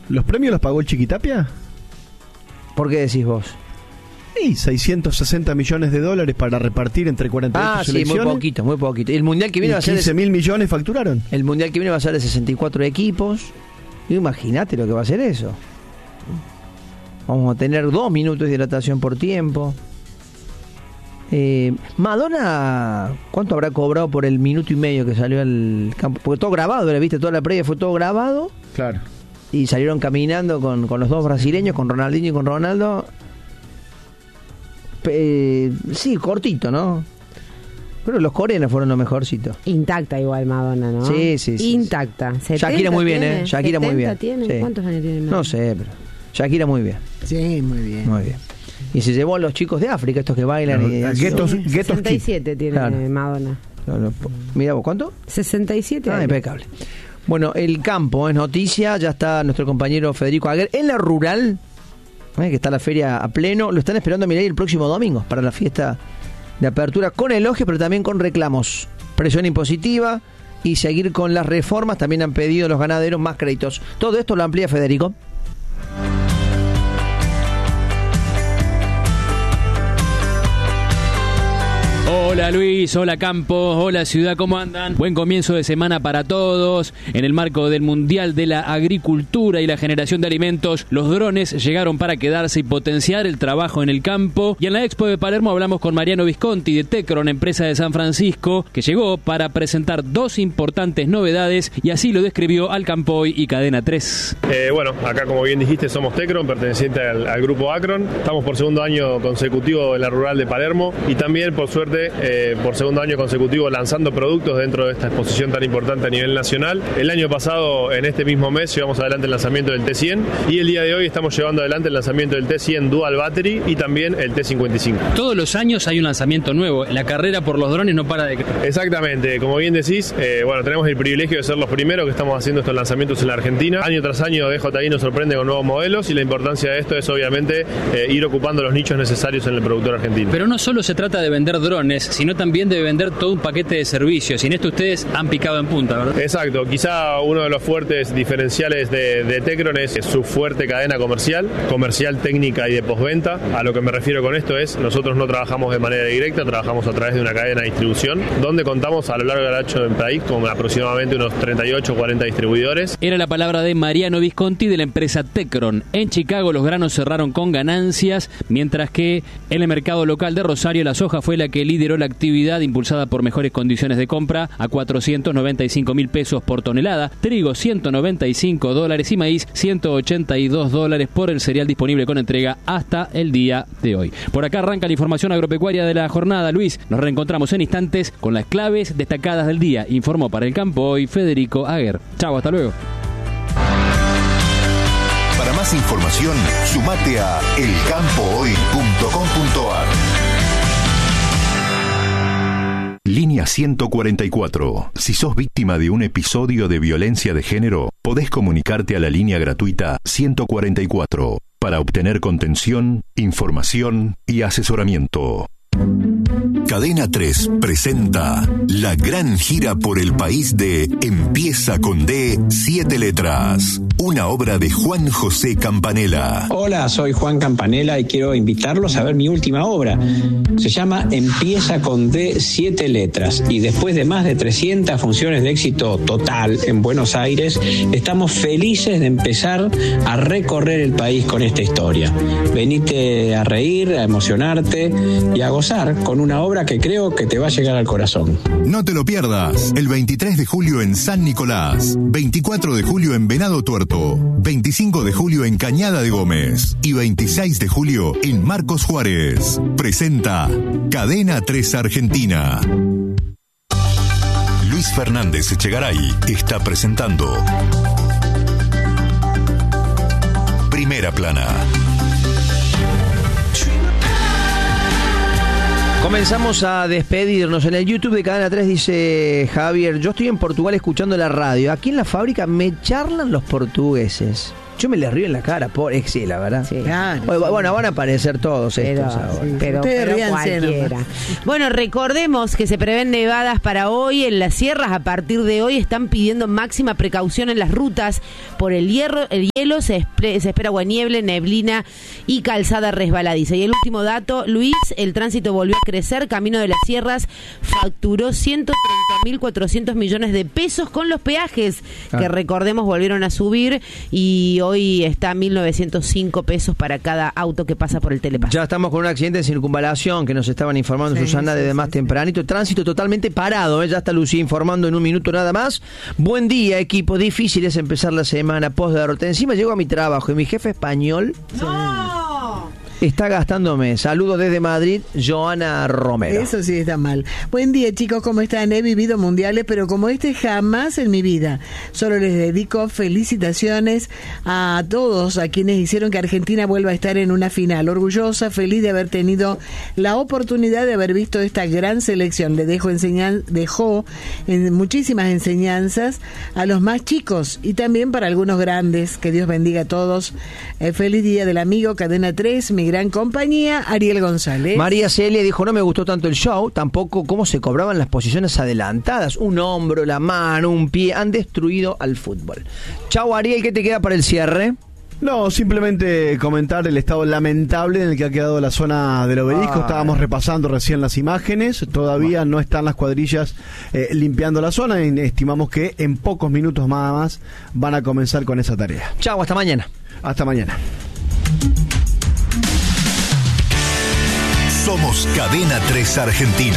¿Los premios los pagó el Chiquitapia? ¿Por qué decís vos? Sí, 660 millones de dólares para repartir entre 48 selecciones. Muy poquito. El mundial que viene va a ser 15.000 millones facturaron. El mundial que viene va a ser de 64 equipos. Imagínate lo que va a ser eso. Vamos a tener 2 minutos de hidratación por tiempo. Madonna, ¿cuánto habrá cobrado por el minuto y medio que salió al campo? Porque todo grabado, ¿viste? Toda la previa fue todo grabado. Claro. Y salieron caminando con los dos brasileños, con Ronaldinho y con Ronaldo. Sí, cortito, ¿no? Pero los coreanos fueron los mejorcitos. Intacta igual Madonna, ¿no? Sí. Intacta. Shakira muy bien, ¿eh? Shakira muy bien. ¿Tiene? Sí. ¿Cuántos años tiene? No sé, pero Shakira muy bien. Sí, muy bien. Muy bien. Y se llevó a los chicos de África, estos que bailan. Guetos 67 tiene, claro. Madonna. Mira vos, ¿cuánto? 67 años. Impecable. Bueno, el campo es noticia. Ya está nuestro compañero Federico Aguer en la rural, que está la feria a pleno. Lo están esperando a Milei el próximo domingo para la fiesta de apertura, con elogios pero también con reclamos, presión impositiva y seguir con las reformas. También han pedido los ganaderos más créditos. Todo esto lo amplía Federico. Hola Luis, hola Campos, hola Ciudad, ¿cómo andan? Buen comienzo de semana para todos. En el marco del Mundial de la Agricultura y la Generación de Alimentos, los drones llegaron para quedarse y potenciar el trabajo en el campo. Y en la Expo de Palermo hablamos con Mariano Visconti de Tecron, empresa de San Francisco, que llegó para presentar 2 importantes novedades y así lo describió al Campoy y Cadena 3. Bueno, acá como bien dijiste somos Tecron, perteneciente al grupo Acron. Estamos por segundo año consecutivo en la rural de Palermo y también por suerte por segundo año consecutivo lanzando productos dentro de esta exposición tan importante a nivel nacional. El año pasado, en este mismo mes, llevamos adelante el lanzamiento del T100 y el día de hoy estamos llevando adelante el lanzamiento del T100 Dual Battery y también el T55. Todos los años hay un lanzamiento nuevo, la carrera por los drones no para de crecer. Exactamente, como bien decís, bueno, tenemos el privilegio de ser los primeros que estamos haciendo estos lanzamientos en la Argentina. Año tras año DJI nos sorprende con nuevos modelos y la importancia de esto es obviamente ir ocupando los nichos necesarios en el productor argentino. Pero no solo se trata de vender drones, sino también de vender todo un paquete de servicios, y en esto ustedes han picado en punta, ¿verdad? Exacto, quizá uno de los fuertes diferenciales de Tecron es su fuerte cadena comercial, técnica y de postventa. A lo que me refiero con esto es, nosotros no trabajamos de manera directa, trabajamos a través de una cadena de distribución, donde contamos a lo largo del ancho del país con aproximadamente unos 38 o 40 distribuidores. Era la palabra de Mariano Visconti de la empresa Tecron. En Chicago los granos cerraron con ganancias, mientras que en el mercado local de Rosario la soja fue la que lideró la actividad impulsada por mejores condiciones de compra a 495.000 pesos por tonelada, trigo $195 y maíz $182 por el cereal disponible con entrega hasta el día de hoy. Por acá arranca la información agropecuaria de la jornada. Luis, nos reencontramos en instantes con las claves destacadas del día. Informó para el Campo Hoy Federico Aguer. Chau, hasta luego. Para más información, sumate a elcampohoy.com.ar. Línea 144. Si sos víctima de un episodio de violencia de género, podés comunicarte a la línea gratuita 144 para obtener contención, información y asesoramiento. Cadena 3 presenta la gran gira por el país de Empieza con D, 7 letras. Una obra de Juan José Campanella. Hola, soy Juan Campanella y quiero invitarlos a ver mi última obra. Se llama Empieza con D, 7 letras. Y después de más de 300 funciones de éxito total en Buenos Aires, estamos felices de empezar a recorrer el país con esta historia. Venite a reír, a emocionarte y a gozar con una obra que creo que te va a llegar al corazón. No te lo pierdas. El 23 de julio en San Nicolás, 24 de julio en Venado Tuerto, 25 de julio en Cañada de Gómez y 26 de julio en Marcos Juárez. Presenta Cadena 3 Argentina. Luis Fernández Echegaray está presentando Primera Plana. Comenzamos a despedirnos. En el YouTube de Cadena 3 dice Javier: yo estoy en Portugal escuchando la radio. Aquí en la fábrica me charlan los portugueses. Yo me les río en la cara, sí, la verdad. Sí. Bueno, van a aparecer todos estos ahora. Pero cualquiera. Bueno, recordemos que se prevén nevadas para hoy en las sierras. A partir de hoy están pidiendo máxima precaución en las rutas por el hielo. Se espera agua-nieve, neblina y calzada resbaladiza. Y el último dato, Luis, el tránsito volvió a crecer. Camino de las Sierras facturó 130.400 millones de pesos con los peajes, que recordemos volvieron a subir, y hoy está a 1.905 pesos para cada auto que pasa por el telepaso. Ya estamos con un accidente de circunvalación que nos estaban informando, Susana, desde más tempranito. Tránsito totalmente parado, ya está Lucía informando en un minuto nada más. Buen día, equipo. Difícil es empezar la semana post-derrota. Encima llego a mi trabajo y mi jefe español está gastándome. Saludos desde Madrid, Joana Romero. Eso sí está mal. Buen día, chicos, ¿cómo están? He vivido mundiales, pero como este jamás en mi vida. Solo les dedico felicitaciones a todos, a quienes hicieron que Argentina vuelva a estar en una final. Orgullosa, feliz de haber tenido la oportunidad de haber visto esta gran selección. Le dejó muchísimas enseñanzas a los más chicos y también para algunos grandes. Que Dios bendiga a todos. Feliz día del amigo, Cadena 3, mi gran compañía, Ariel González. María Celia dijo, no me gustó tanto el show, tampoco cómo se cobraban las posiciones adelantadas. Un hombro, la mano, un pie, han destruido al fútbol. Chau, Ariel, ¿qué te queda para el cierre? No, simplemente comentar el estado lamentable en el que ha quedado la zona del Obelisco. Estábamos repasando recién las imágenes. Todavía no están las cuadrillas limpiando la zona. Estimamos que en pocos minutos más van a comenzar con esa tarea. Chau, hasta mañana. Hasta mañana. Somos Cadena 3 Argentina.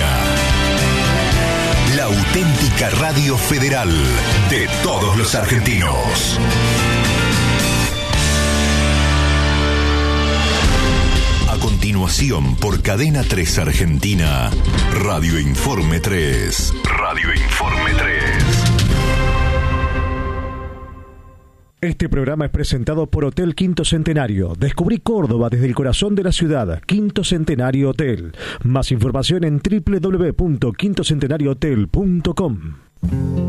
La auténtica radio federal de todos los argentinos. A continuación, por Cadena 3 Argentina, Radio Informe 3. Radio Informe 3. Este programa es presentado por Hotel Quinto Centenario. Descubrí Córdoba desde el corazón de la ciudad. Quinto Centenario Hotel. Más información en www.quintocentenariohotel.com.